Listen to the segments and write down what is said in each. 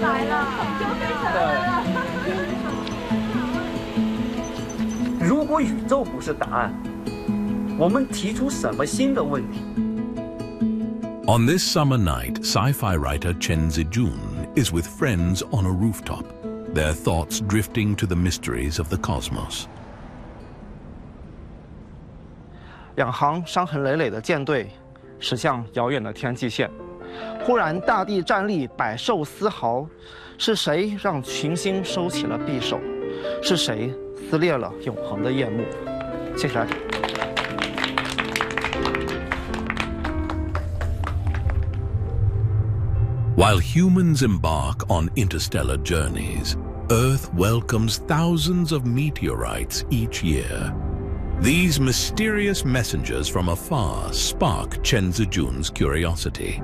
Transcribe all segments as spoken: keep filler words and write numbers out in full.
来了，就飞船来了。 如果宇宙不是答案，我们提出什么新的问题？ On this summer night, sci-fi writer Chen Zijun is with friends on a rooftop, their thoughts drifting to the mysteries of the cosmos. 两行伤痕累累的舰队驶向遥远的天际线，忽然大地站立，百兽嘶嚎。是谁让群星收起了匕首？是谁撕裂了永恒的夜幕？谢谢大家。 While humans embark on interstellar journeys, Earth welcomes thousands of meteorites each year. These mysterious messengers from afar spark Chen Zijun's curiosity.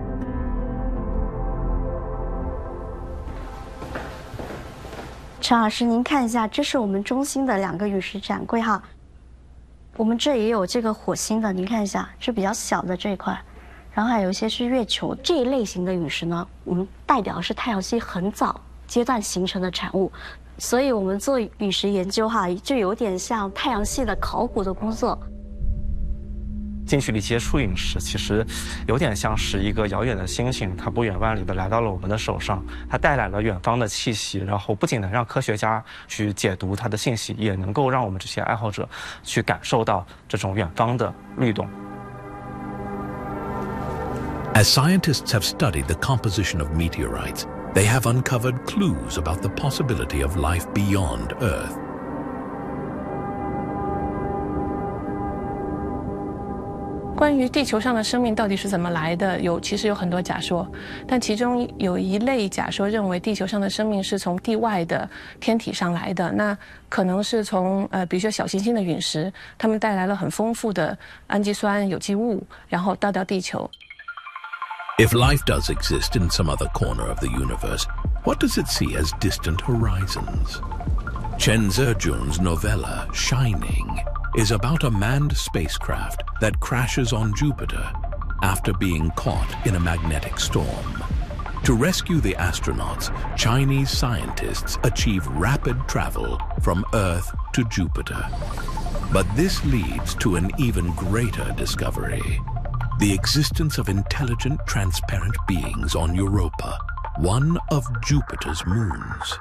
陈老师，您看一下，这是我们中心的两个陨石展柜哈。我们这也有这个火星的，您看一下，这比较小的这一块。 然后还有一些是月球这一类型的陨石呢，我们代表的是太阳系很早阶段形成的产物，所以我们做陨石研究哈，就有点像太阳系的考古的工作。 近距离接触陨石，其实有点像是一个遥远的星星，它不远万里的来到了我们的手上，它带来了远方的气息，然后不仅能让科学家去解读它的信息，也能够让我们这些爱好者去感受到这种远方的律动。 As scientists have studied the composition of meteorites, they have uncovered clues about the possibility of life beyond Earth. 关于地球上的生命到底是怎么来的，有其实有很多假说，但其中有一类假说认为地球上的生命是从地外的天体上来的，那可能是从呃，比如说小行星的陨石，它们带来了很丰富的氨基酸、有机物，然后到到地球。 If life does exist in some other corner of the universe, what does it see as distant horizons? Chen Zijun's novella, Shining, is about a manned spacecraft that crashes on Jupiter after being caught in a magnetic storm. To rescue the astronauts, Chinese scientists achieve rapid travel from Earth to Jupiter. But this leads to an even greater discovery. The existence of intelligent, transparent beings on Europa, one of Jupiter's moons.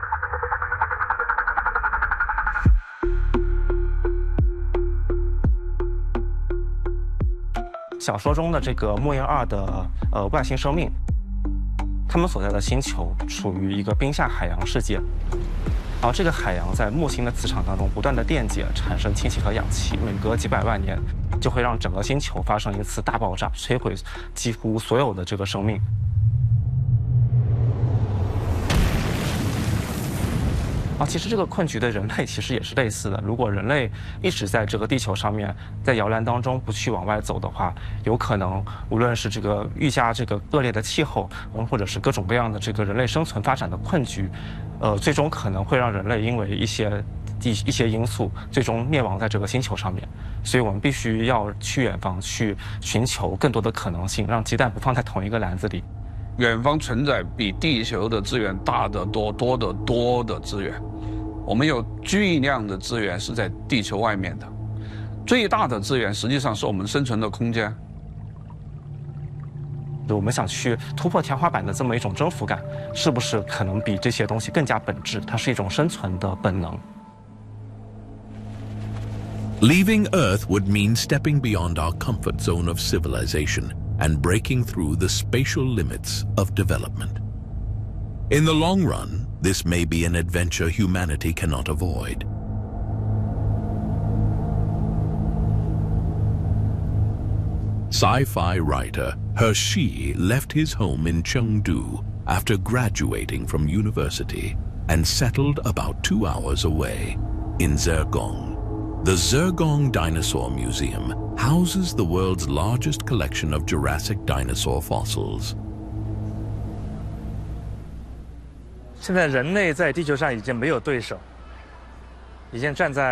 小说中的这个木卫二的呃外星生命，他们所在的星球处于一个冰下海洋世界，然后这个海洋在木星的磁场当中不断的电解，产生氢气和氧气，每隔几百万年就会让整个星球发生一次大爆炸，摧毁几乎所有的这个生命。 啊，其实这个困局的人类其实也是类似的。如果人类一直在这个地球上面，在摇篮当中不去往外走的话，有可能无论是这个愈加这个恶劣的气候，嗯，或者是各种各样的这个人类生存发展的困局，呃，最终可能会让人类因为一些一一些因素，最终灭亡在这个星球上面。所以我们必须要去远方去寻求更多的可能性，让鸡蛋不放在同一个篮子里。 远方存在比地球的资源大得多、多得多的资源，我们有巨量的资源是在地球外面的，最大的资源实际上是我们生存的空间。 我们想去突破天花板的这么一种征服感，是不是可能比这些东西更加本质？它是一种生存的本能。 Leaving Earth would mean stepping beyond our comfort zone of civilization and breaking through the spatial limits of development. In the long run, this may be an adventure humanity cannot avoid. Sci-fi writer He Shi left his home in Chengdu after graduating from university and settled about two hours away in Zhejiang. The Zhejiang Dinosaur Museum houses the world's largest collection of Jurassic dinosaur fossils. 现在人类在地球上已经没有对手，已经站在